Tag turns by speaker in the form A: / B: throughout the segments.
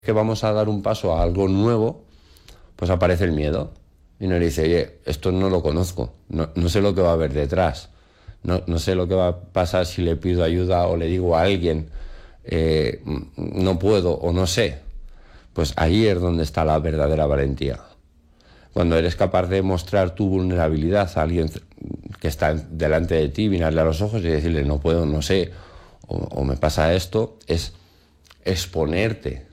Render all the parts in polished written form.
A: que vamos a dar un paso a algo nuevo, pues aparece el miedo. Y uno le dice, oye, esto no lo conozco, no sé lo que va a haber detrás, no sé lo que va a pasar si le pido ayuda o le digo a alguien, no puedo o no sé. Pues ahí es donde está la verdadera valentía. Cuando eres capaz de mostrar tu vulnerabilidad a alguien que está delante de ti, mirarle a los ojos y decirle, no puedo, no sé, o me pasa esto, es exponerte,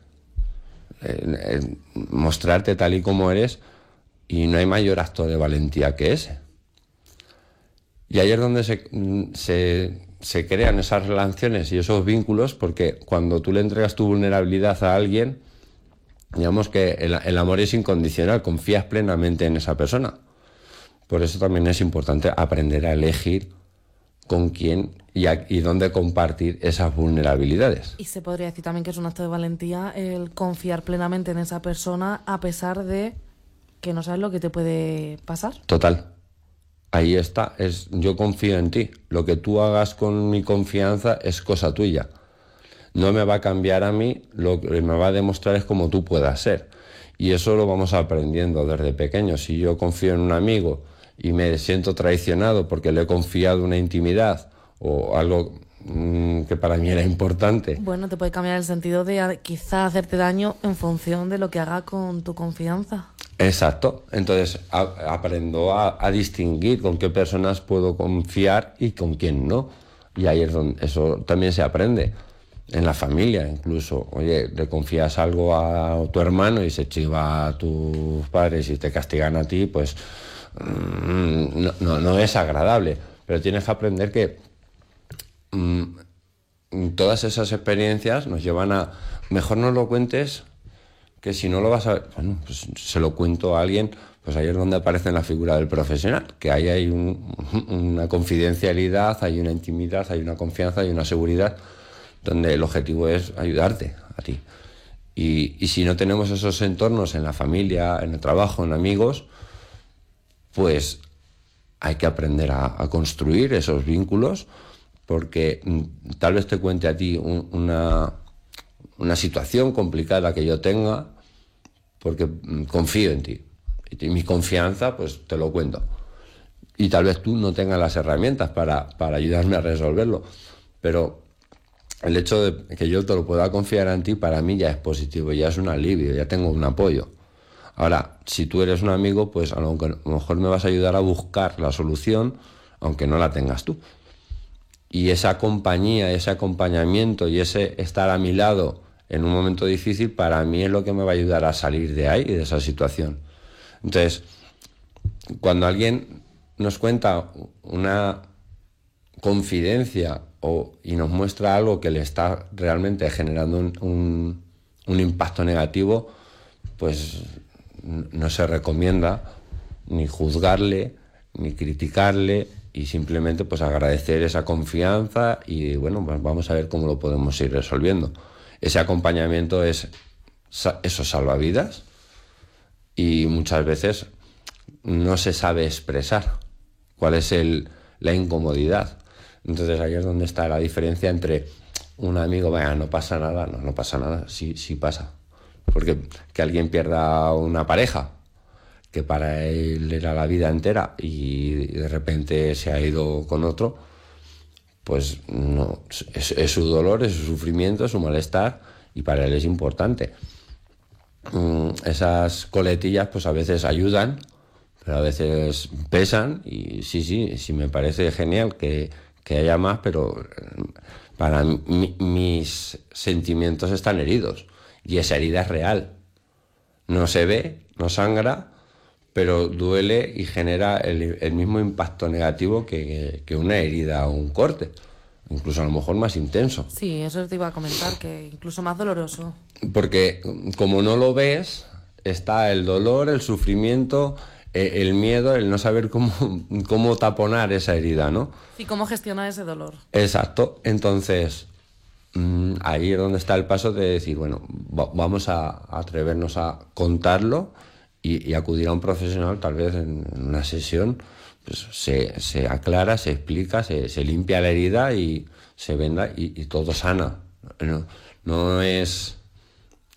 A: mostrarte tal y como eres, y no hay mayor acto de valentía que ese. Y ahí es donde se crean esas relaciones y esos vínculos, porque cuando tú le entregas tu vulnerabilidad a alguien, digamos que el amor es incondicional, confías plenamente en esa persona. Por eso también es importante aprender a elegir con quién y dónde compartir esas vulnerabilidades.
B: Y se podría decir también que es un acto de valentía el confiar plenamente en esa persona a pesar de que no sabes lo que te puede pasar.
A: Total. Ahí está. Yo confío en ti. Lo que tú hagas con mi confianza es cosa tuya. No me va a cambiar a mí, lo que me va a demostrar es cómo tú puedas ser. Y eso lo vamos aprendiendo desde pequeños. Si yo confío en un amigo y me siento traicionado porque le he confiado una intimidad o algo que para mí era importante.
B: Bueno, te puede cambiar el sentido de quizá hacerte daño en función de lo que haga con tu confianza.
A: Exacto. Entonces aprendo a distinguir con qué personas puedo confiar y con quién no. Y ahí es donde eso también se aprende. En la familia incluso. Oye, le confías algo a tu hermano y se chiva a tus padres y te castigan a ti, pues no es agradable. Pero tienes que aprender que todas esas experiencias nos llevan a... Mejor no lo cuentes, que si no lo vas a ver, bueno, pues se lo cuento a alguien, pues ahí es donde aparece la figura del profesional, que ahí hay una confidencialidad, hay una intimidad, hay una confianza, hay una seguridad, donde el objetivo es ayudarte a ti. Y si no tenemos esos entornos en la familia, en el trabajo, en amigos, pues hay que aprender a construir esos vínculos, porque tal vez te cuente a ti una situación complicada que yo tenga, porque confío en ti. Y mi confianza, pues te lo cuento. Y tal vez tú no tengas las herramientas para ayudarme a resolverlo, pero el hecho de que yo te lo pueda confiar en ti, para mí ya es positivo, ya es un alivio, ya tengo un apoyo. Ahora, si tú eres un amigo, pues a lo mejor me vas a ayudar a buscar la solución, aunque no la tengas tú. Y esa compañía, ese acompañamiento y ese estar a mi lado en un momento difícil, para mí es lo que me va a ayudar a salir de ahí, de esa situación. Entonces, cuando alguien nos cuenta una confidencia y nos muestra algo que le está realmente generando un impacto negativo, pues no se recomienda ni juzgarle, ni criticarle, y simplemente pues agradecer esa confianza y bueno, pues vamos a ver cómo lo podemos ir resolviendo. Ese acompañamiento es esos salvavidas, y muchas veces no se sabe expresar cuál es la incomodidad. Entonces ahí es donde está la diferencia entre un amigo, venga, no pasa nada, no pasa nada, sí pasa. Porque que alguien pierda una pareja, que para él era la vida entera y de repente se ha ido con otro, pues no, es su dolor, es su sufrimiento, es su malestar, y para él es importante. Esas coletillas pues a veces ayudan, pero a veces pesan, y sí me parece genial que haya más, pero para mí, mis sentimientos están heridos y esa herida es real. No se ve, no sangra, pero duele y genera el mismo impacto negativo que una herida o un corte, incluso a lo mejor más intenso.
B: Sí, eso te iba a comentar, que incluso más doloroso.
A: Porque como no lo ves, está el dolor, el sufrimiento, el miedo, el no saber cómo taponar esa herida, ¿no?
B: Y cómo gestionar ese dolor.
A: Exacto. Entonces, ahí es donde está el paso de decir, bueno, vamos a atrevernos a contarlo y acudir a un profesional, tal vez en una sesión, pues se aclara, se explica, se limpia la herida y se venda y todo sana. No es